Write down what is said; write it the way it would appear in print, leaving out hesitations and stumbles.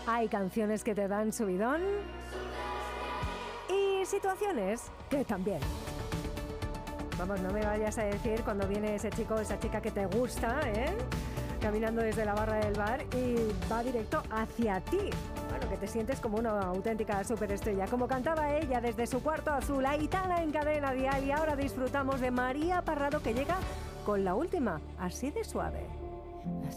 Hay canciones que te dan subidón y situaciones que también. Vamos, no me vayas a decir cuando viene ese chico o esa chica que te gusta, caminando desde la barra del bar y va directo hacia ti. Bueno, que te sientes como una auténtica superestrella. Como cantaba ella desde su cuarto azul, Aitana en Cadena Dial. Y ahora disfrutamos de María Parrado, que llega con la última, Así de suave.